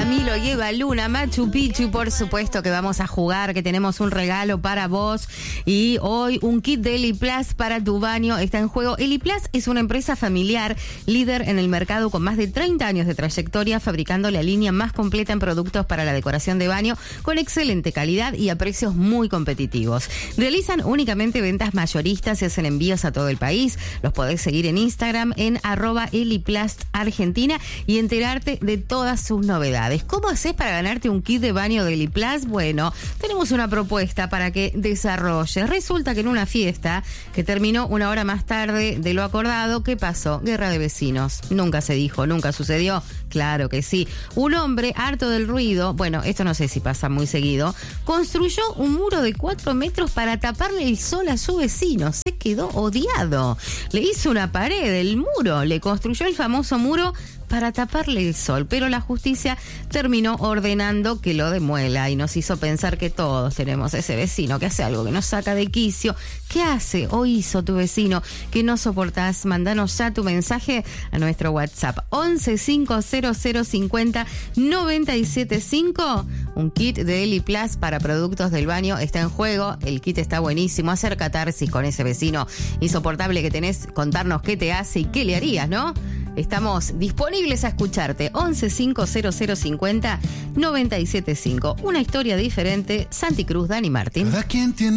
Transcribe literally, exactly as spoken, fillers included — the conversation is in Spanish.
Camilo y Eva Luna, Machu Picchu, por supuesto que vamos a jugar, que tenemos un regalo para vos y hoy un kit de Eliplast para tu baño está en juego. Eliplast es una empresa familiar, líder en el mercado con más de treinta años de trayectoria, fabricando la línea más completa en productos para la decoración de baño con excelente calidad y a precios muy competitivos. Realizan únicamente ventas mayoristas y hacen envíos a todo el país. Los podés seguir en Instagram en arroba Eliplast Argentina y enterarte de todas sus novedades. ¿Cómo haces para ganarte un kit de baño de Eliplast? Bueno, tenemos una propuesta para que desarrolles. Resulta que en una fiesta que terminó una hora más tarde de lo acordado, ¿qué pasó? Guerra de vecinos. Nunca se dijo, nunca sucedió. Claro que sí. Un hombre harto del ruido, bueno, esto no sé si pasa muy seguido, construyó un muro de cuatro metros para taparle el sol a su vecino. Se quedó odiado. Le hizo una pared, el muro, le construyó el famoso muro para taparle el sol, pero la justicia terminó ordenando que lo demuela y nos hizo pensar que todos tenemos ese vecino que hace algo que nos saca de quicio. ¿Qué hace o hizo tu vecino que no soportás? Mandanos ya tu mensaje a nuestro WhatsApp once cinco cero cero cincuenta noventa y siete cinco. Un kit de Eliplast para productos del baño está en juego. El kit está buenísimo. Hacer catarsis con ese vecino insoportable que tenés, contarnos qué te hace y qué le harías, ¿no? Estamos disponibles a escucharte. once cinco cero cero cincuenta noventa y siete cinco. Una historia diferente. Santi Cruz, Dani Martín.